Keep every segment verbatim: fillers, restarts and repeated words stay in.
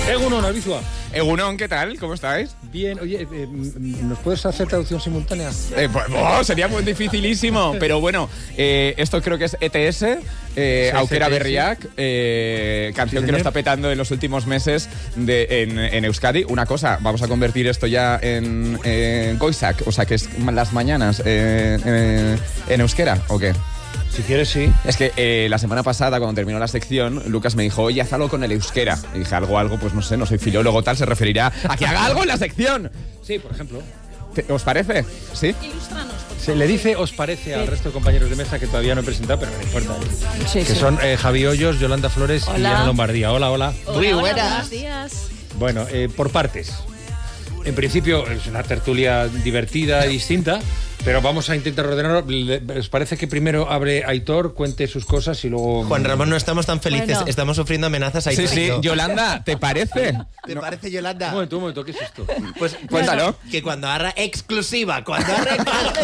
Egunon, Albizua. Egunon, ¿qué tal? ¿Cómo estáis? Bien, oye, eh, ¿nos puedes hacer traducción simultánea? Eh, pues, oh, sería muy dificilísimo, pero bueno, eh, esto creo que es E T S, eh, Sí, Aukera E T S. Berriak, eh, canción Sí, que lo señor. está petando en los últimos meses de, en, en Euskadi. Una cosa, vamos a convertir esto ya en, en Goizak, o sea, que es las mañanas eh, eh, en euskera, ¿o qué? Si quieres, sí. Es que eh, la semana pasada, cuando terminó la sección, Lucas me dijo, oye, haz algo con el euskera. Y dije, algo, algo, pues no sé, no soy filólogo, tal, se referirá a que haga algo en la sección. Sí, por ejemplo. ¿Os parece? ¿Sí? Se le dice, os parece al resto de compañeros de mesa que todavía no he presentado, pero no me importa. Sí, que sí. son eh, Javi Hoyos, Yolanda Flores y Hola. Ana Lombardía. Hola, hola. Muy buenas. Buenos días. Bueno, eh, por partes. En principio es una tertulia divertida y distinta, pero vamos a intentar ordenarlo. ¿Os parece que primero abre Aitor, cuente sus cosas y luego... Juan Ramón, no estamos tan felices, Bueno. estamos sufriendo amenazas ahí. Sí, sí, Yolanda, ¿te parece? ¿Te No. parece, Un Yolanda? momento, un momento, ¿qué es esto? Pues Cuéntalo. que cuando agarra exclusiva, cuando agarra...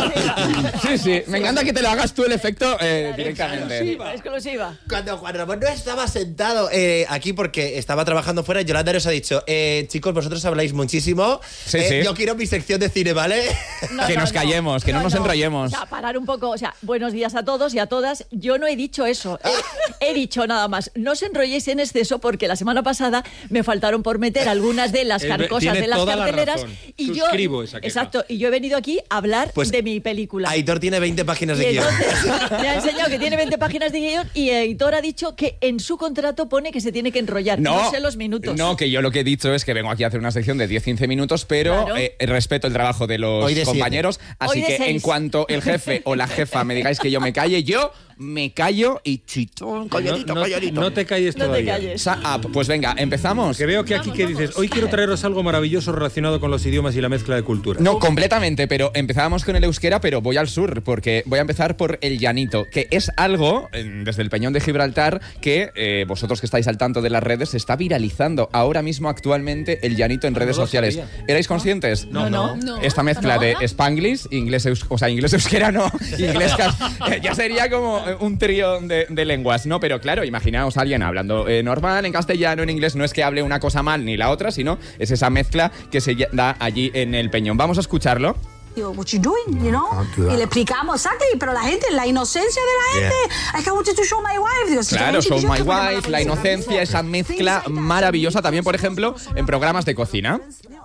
Sí, sí, me encanta que te lo hagas tú el efecto eh, directamente. Exclusiva. Cuando Juan Ramón no estaba sentado eh, aquí porque estaba trabajando fuera, Yolanda nos ha dicho, eh, chicos, vosotros habláis muchísimo, Sí, eh, sí. yo quiero mi sección de cine, ¿vale? No, Que no, nos no. callemos, que no nos enrollemos. O sea, parar un poco. O sea, buenos días a todos y a todas. Yo no he dicho eso. He, he dicho nada más. No os enrolléis en exceso porque la semana pasada me faltaron por meter algunas de las Eh, cosas tiene de las toda la carteleras. razón. Y yo, Suscribo esa queja. exacto. Y yo he venido aquí a hablar Pues de mi película. Aitor tiene veinte páginas Y de guión. entonces me ha enseñado que tiene veinte páginas de guión y Editor ha dicho que en su contrato pone que se tiene que enrollar. No, sé los minutos. No, que yo lo que he dicho es que vengo aquí a hacer una sección de diez a quince minutos, pero Claro. eh, respeto el trabajo de los Hoy de compañeros. Así Hoy de que seis. en cuanto el jefe o la jefa me digáis que yo me calle, yo me callo y chitón, calladito, no, no- calladito. no te calles No te todavía. calles. Sa- ah, pues venga, empezamos. Que veo que aquí Vamos, que vamos. dices, hoy quiero traeros algo maravilloso relacionado con los idiomas y la mezcla de culturas. No, completamente, pero empezábamos con el euskera, pero voy al sur, porque voy a empezar por el llanito, que es algo, eh, desde el Peñón de Gibraltar, que eh, vosotros que estáis al tanto de las redes, se está viralizando ahora mismo actualmente el llanito en No redes lo sociales. sabía. ¿Erais conscientes? No, no. no. Esta mezcla ¿No? de Spanglish, inglés, eus- o sea, inglés euskera no, inglés cas- ya sería como un trío de, de lenguas, ¿no? Pero claro, imaginaos a alguien hablando eh, normal, en castellano, en inglés, no es que hable una cosa mal ni la otra, sino es esa mezcla que se ya- da allí en el Peñón. Vamos a escucharlo. Digo, what you doing, you know? Y le explicamos, exactly, pero la gente, la inocencia de la gente, I can't want you to show my wife. Digo, Claro, "Sí, Show yo My te voy a llamar Wife, la policía". inocencia, esa mezcla maravillosa también, por ejemplo, en programas de cocina.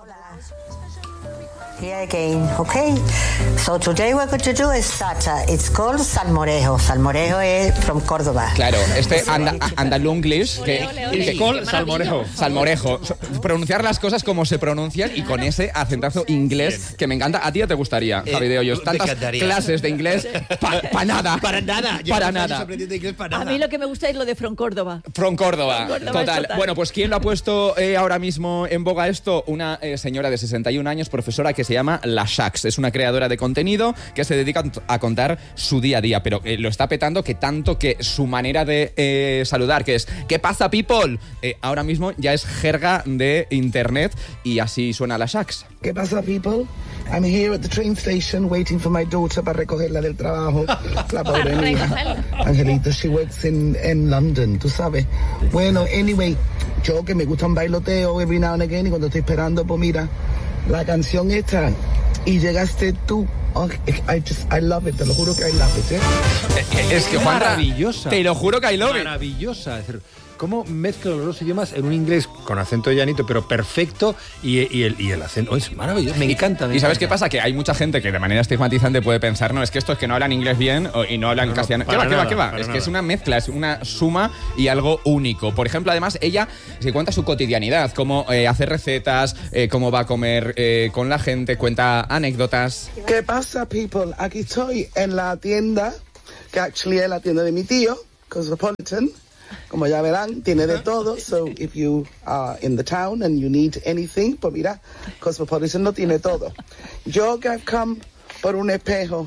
Here again, okay. So today we're going to do is that uh, it's called salmorejo. Salmorejo is from Córdoba. Claro, este anda, andalunglish, que, Ole, ole, que- Col salmorejo. salmorejo, so- pronunciar las cosas como se pronuncian y con ese acentazo inglés que me encanta. ¿A ti ya te gustaría, Eh, Javi de Hoyos? me Tantas encantaría. clases de inglés para pa nada. Para nada. Para Llevamos años nada. aprendiendo inglés para A nada. mí lo que me gusta es lo de From Córdoba. From Córdoba, From Córdoba, total. es total. Bueno, pues ¿quién lo ha puesto eh, ahora mismo en boga esto? Una eh, señora de sesenta y un años, profesora, que se llama La Shax. Es una creadora de contenido que se dedica a contar su día a día, pero eh, lo está petando que tanto que su manera de eh, saludar, que es ¿qué pasa, people? Eh, ahora mismo ya es jerga de internet y así suena La Shax. ¿Qué pasa, people? I'm here at the train station waiting for my daughter para recogerla del trabajo. La pobre mía. Angelita, she works in, in London, tú sabes. Bueno, anyway, yo que me gusta un bailoteo every now and again y cuando estoy esperando, pues mira, la canción esta y llegaste tú. Oh, I just, I love it, te lo juro que I love it, ¿eh? Eh, es que Juan, Maravillosa. te lo juro que I love it. Maravillosa. Es decir, cómo mezcla los dos idiomas en un inglés con acento de llanito, pero perfecto, y, y el, y el acento... oh, es maravilloso, me encanta. me ¿Y sabes qué encanta. pasa? Que hay mucha gente que de manera estigmatizante puede pensar, no, es que esto es que no hablan inglés bien o- y no hablan No, no, castellano. ¿Qué para va, qué va, nada, qué va? para Es que nada. es una mezcla, es una suma y algo único. Por ejemplo, además, ella se cuenta su cotidianidad, cómo eh, hace recetas, eh, cómo va a comer eh, con la gente, cuenta anécdotas. ¿Qué pasa, people? Aquí estoy en la tienda, que actually es la tienda de mi tío, Cosmopolitan. Como ya verán, tiene de todo. So, if you are in the town and you need anything, pues mira, Cosmopolitan lo tiene todo. Yo que I've come por un espejo.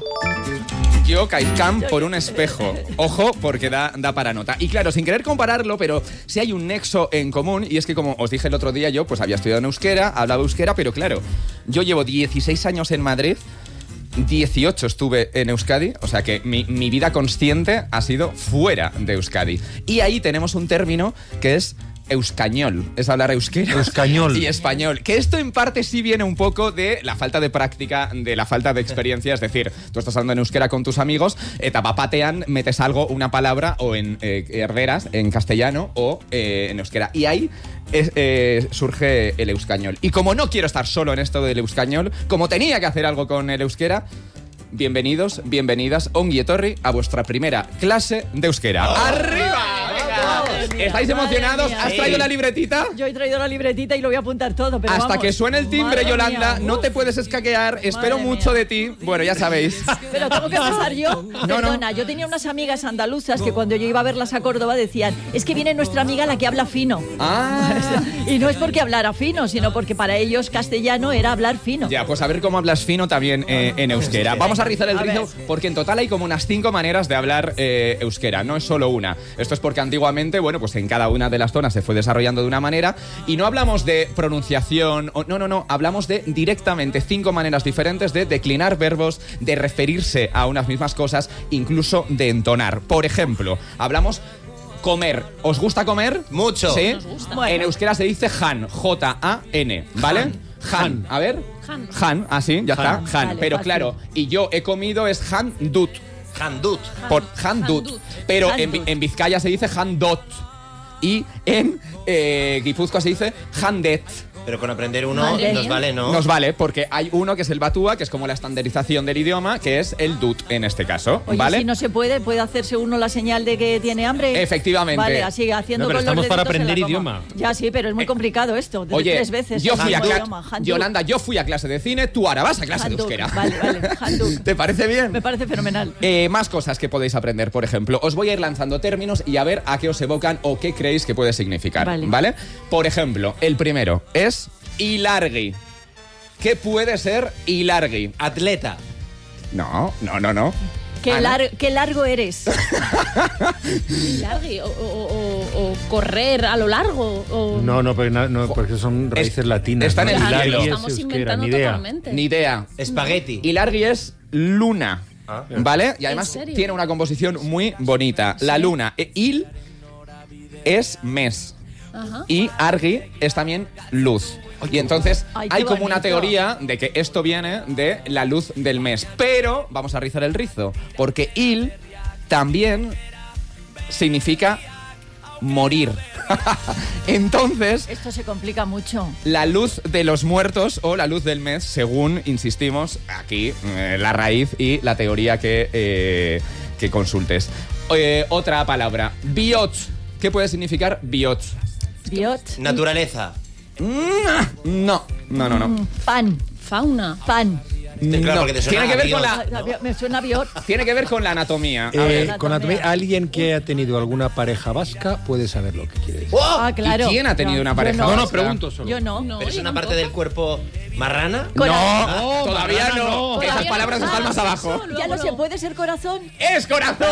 Yo, Caizcam, por un espejo. Ojo, porque da, da para nota. Y claro, sin querer compararlo, pero sí hay un nexo en común, y es que, como os dije el otro día, yo pues había estudiado en euskera, hablaba euskera, pero claro, yo llevo dieciséis años en Madrid, dieciocho estuve en Euskadi, o sea que mi, mi vida consciente ha sido fuera de Euskadi. Y ahí tenemos un término que es euskañol, es hablar euskera Euskañol. y español. Que esto en parte sí viene un poco de la falta de práctica, de la falta de experiencia. Es decir, tú estás hablando en euskera con tus amigos, eh, tapapatean, metes algo, una palabra, o en eh, herderas, en castellano, o eh, en euskera. Y ahí es, eh, surge el euskañol. Y como no quiero estar solo en esto del euskañol, como tenía que hacer algo con el euskera, bienvenidos, bienvenidas, ongi etorri, a vuestra primera clase de euskera. Oh. ¡Arriba! Mía, ¿Estáis emocionados? mía. ¿Has traído Sí. la libretita? Yo he traído la libretita y lo voy a apuntar todo, pero Hasta vamos. que suene el timbre, Madre Yolanda, mía, no uf. te puedes escaquear. Espero Madre mucho mía. de ti. Bueno, ya sabéis. Pero tengo que pasar yo. no. Perdona, yo tenía unas amigas andaluzas que cuando yo iba a verlas a Córdoba decían, es que viene nuestra amiga la que habla fino. Ah. Y no es porque hablara fino, sino porque para ellos castellano era hablar fino. Ya, pues a ver cómo hablas fino también eh, en euskera. Vamos a rizar el A rizo ver. porque en total hay como unas cinco maneras de hablar eh, euskera, no es solo una. Esto es porque antiguamente, bueno, pues en cada una de las zonas se fue desarrollando de una manera y no hablamos de pronunciación, o, no, no, no, hablamos de directamente cinco maneras diferentes de declinar verbos, de referirse a unas mismas cosas, incluso de entonar. Por ejemplo, hablamos comer. ¿Os gusta comer? Mucho. ¿Sí? Nos gusta. Bueno. En euskera se dice han, J A N, ¿vale? Han. Han. A ver. Han. Han, así, ya Han. está. Han. Vale, Pero fácil. claro, y yo he comido es han dut. Handut. Por han dut. Handut. Pero en, Handut. en Vizcaya se dice han dot. Y en eh, Guipúzcoa se dice handet. Pero con aprender uno Madre nos mía. vale, ¿no? Nos vale, porque hay uno que es el batúa, que es como la estandarización del idioma, que es el dut en este caso, Oye, ¿vale? si no se puede, ¿puede hacerse uno la señal de que tiene hambre? Efectivamente. Vale, así haciendo No, pero con estamos los para deditos en la aprender coma. idioma. Ya sí, pero es muy complicado esto. de Oye, tres veces. yo fui a Handuk. clase. Handuk. Yolanda, yo fui a clase de cine, tú ahora vas a clase de Handuk. euskera. Vale, vale, handuk. ¿Te parece bien? Me parece fenomenal. Eh, más cosas que podéis aprender, por ejemplo. Os voy a ir lanzando términos y a ver a qué os evocan o qué creéis que puede significar. Vale. Por ejemplo, el primero es hilargui. ¿Qué puede ser hilargui? Atleta. No, no, no, no. Qué, Ana. lar- qué largo eres. Largui, o, o- o- o correr a lo largo. O... No, no, porque, no, no, porque son raíces latinas. está en ¿no? el Claro, cielo. lo Hilargui es estamos euskera, inventando ni idea. totalmente. Ni idea. Espagueti. Hilargui es luna. Ah. ¿Vale? Y además serio? tiene una composición muy bonita. La luna. E- il es mes. Ajá. Y argi es también luz. Y entonces Ay, qué hay como una bonito. teoría de que esto viene de la luz del mes. Pero vamos a rizar el rizo, porque il también significa morir. Entonces, Esto se complica mucho. la luz de los muertos o la luz del mes, según insistimos aquí, eh, la raíz y la teoría que, eh, que consultes. Eh, otra palabra, biot. ¿Qué puede significar biot? Biot. Naturaleza. No, no, no, no. Pan. Fauna. Pan. Claro, No. porque te suena Tiene que ver a con biot. la, Ah, bio- Me suena biot. tiene que ver con la anatomía. A Eh, ver. con Anatomía. anatomía, alguien que ha tenido alguna pareja vasca puede saber lo que quiere decir. ¡Oh! Ah, claro. ¿Y quién ha tenido No, una yo pareja no. No, no, vasca? pregunto solo. Yo no. No, ¿Pero es yo una tampoco. parte del cuerpo marrana? Cora- No, todavía marrana no. no. Esas Todavía palabras no. están Ah, más abajo. eso, luego, Ya lo sé, luego. puede ser corazón. ¡Es corazón!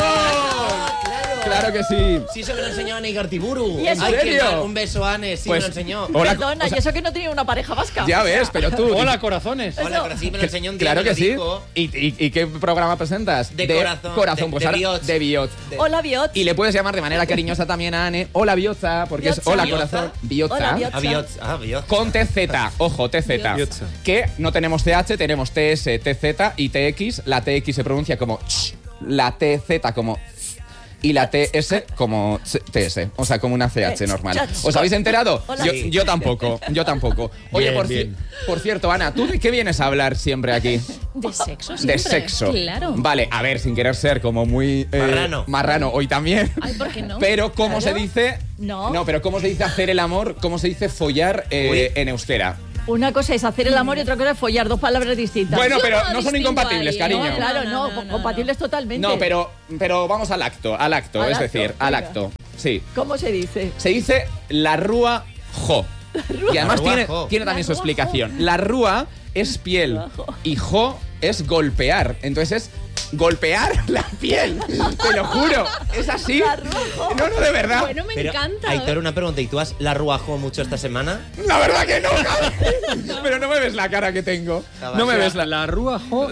Claro que sí. Sí, eso me lo enseñó Ane Igartiburu. ¿Y en Ay, qué serio? mal. Un beso, Ane. Sí, Pues- me lo enseñó. Hola, Perdona, o sea- y eso que no tenía una pareja vasca. Ya ves, pero tú. Hola, corazones. Hola, pero sí me lo enseñó un día. Claro me lo que sí. dijo. ¿Y, y, y qué programa presentas? De corazón, Corazón, de- pues de ahora Biot. de Biot. Hola, biot. Y le puedes llamar de manera cariñosa también a Ane. Hola, Bioza, porque es Biotza. hola, Bioza. corazón. Bioza. Hola, Biot. Ah, biot. Ah, biot. Con T Z, ojo, T Z. Biotza. Que no tenemos C H, tenemos T S, T Z y T X. La T X se pronuncia como ch, la T Z como z, y la T S como T S, o sea, como una C H normal. ¿Os habéis enterado? Hola. Yo, Sí. yo tampoco, yo tampoco. Oye, Bien, por, ci- bien. por cierto, Ana, ¿tú de qué vienes a hablar siempre aquí? De sexo, De siempre. sexo. Claro. Vale, a ver, sin querer ser como muy... eh, Marrano. Marrano, hoy también. Ay, ¿por qué no? Pero, ¿cómo Claro. se dice...? No. No, pero ¿cómo se dice hacer el amor? ¿Cómo se dice follar eh, Uy. en euskera? Una cosa es hacer el amor y otra cosa es follar, dos palabras distintas. Bueno, Yo pero no no son distingo incompatibles, ahí, cariño. No, claro, No, no, no, no, no, compatibles totalmente. No, pero, pero vamos al acto, al acto, Al es acto, decir, al venga. acto. Sí. ¿Cómo se dice? Se dice la rúa jo. Y además La rúa tiene, jo. tiene también La su rúa explicación. La rúa es piel La jo. y jo es golpear. Entonces es golpear la piel. Te lo juro. Es así. No, no, de verdad. Bueno, me Pero, encanta. Aitor, una pregunta. ¿Y tú has la ruajado mucho esta semana? La verdad que no, cabrón. Pero no me ves la cara que tengo. No me ves la... La ruajo.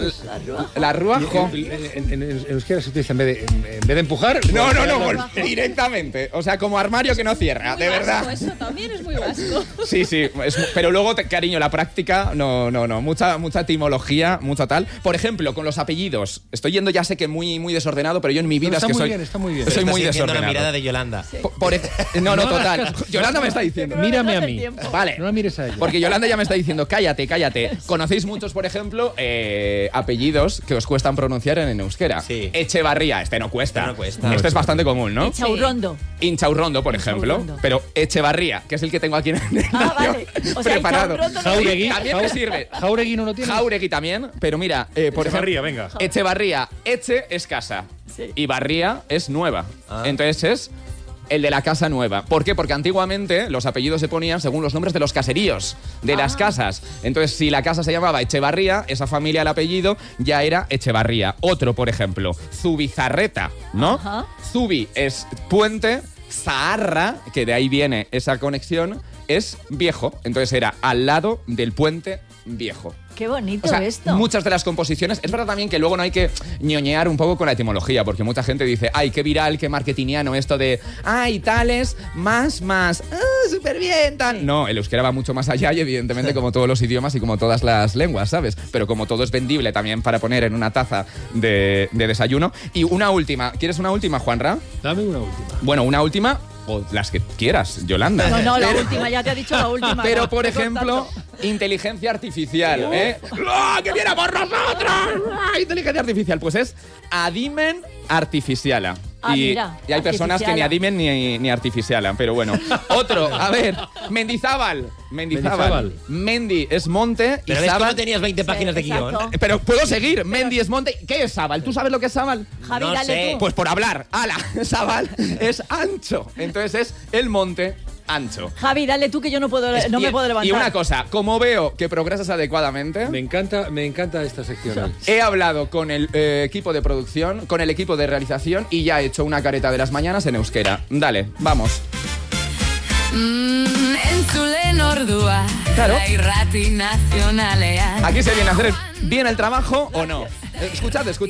La ruajo. En, en, en, en euskera se utiliza en vez de, en, en vez de empujar. No, no, no, golpear. gol- directamente. O sea, como armario que no cierra, Muy de vasco, verdad. Eso también es muy vasco. Sí, sí, es- pero luego, te- cariño, la práctica, no, no, no, mucha, mucha etimología, mucha tal. Por ejemplo, con los apellidos, estoy yendo ya sé que muy, muy desordenado, pero yo en mi vida No, es está que muy soy, bien, está muy bien. soy Pero muy estás sintiendo desordenado. la mirada de Yolanda. Por- por e- no, no, No hagas total. caso. Yolanda me está diciendo. Mírame a No mí. el tiempo. Vale. No la mires a ella. Porque Yolanda ya me está diciendo, cállate, cállate. Conocéis muchos, por ejemplo, eh, apellidos que os cuestan pronunciar en euskera. Sí. Echevarría, este no cuesta. Este no cuesta. Este es bastante común, ¿no? Chaurrondo. Inchaurrondo, por ejemplo. Inchaurrondo. Pero Echevarría, que es el que tengo aquí en el Ah, guión vale. O sea, preparado. Inchaurrondo no- Jauregui. También me sirve. Jauregui no lo tiene. Jauregui también, pero mira, eh, por Echevarría, ejemplo, venga. Echevarría, Eche es casa Sí. y Barría es nueva. Ah. Entonces es el de la casa nueva. ¿Por qué? Porque antiguamente los apellidos se ponían según los nombres de los caseríos, de las Ah. casas. Entonces, si la casa se llamaba Echevarría, esa familia, el apellido ya era Echevarría. Otro, por ejemplo, Zubizarreta, ¿no? Ajá. Zubi es puente, Zaharra, que de ahí viene esa conexión, es viejo. Entonces era al lado del puente viejo. Qué bonito O sea, esto. muchas de las composiciones. Es verdad también que luego no hay que ñoñear un poco con la etimología, porque mucha gente dice, ay, qué viral, qué marketingiano esto de, ay, tales, más, más, ah, súper bien, tal. No, el euskera va mucho más allá y evidentemente como todos los idiomas y como todas las lenguas, ¿sabes? Pero como todo es vendible también para poner en una taza de, de desayuno. Y una última, ¿quieres una última, Juanra? Dame una última. Bueno, una última o las que quieras, Yolanda. No, no, la Pero- última, ya te ha dicho la última. pero, no, por estoy ejemplo, contando. inteligencia artificial, ¿eh? ¡Ah, que viene por nosotros! ¡Ah, inteligencia artificial! Pues es adimen artificiala. Ah, y, mira, y hay personas que ni artificiala. adimen ni, ni artificialan, pero bueno. Otro, a ver, Mendizábal. Mendizábal. Mendizábal. Mendi es monte y Pero ves que Sábal... no tenías veinte páginas de guión. exacto. Pero puedo seguir. Mendi es monte. ¿Qué es Sábal? ¿Tú sabes lo que es Sábal? Javi, No dale sé. tú. Pues por hablar. ¡Hala! Sábal es ancho. Entonces es el monte ancho. Javi, dale tú que yo no puedo, no Y- me puedo levantar. Y una cosa, como veo que progresas adecuadamente, Me encanta, me encanta esta sección. he hablado con el eh, equipo de producción, con el equipo de realización y ya he hecho una careta de las mañanas en euskera. Dale, vamos. Mm, entzulen ordua, Claro. irrati nazionalean. Aquí se viene a hacer bien el trabajo o no. Eh, Escuchad, escuchad.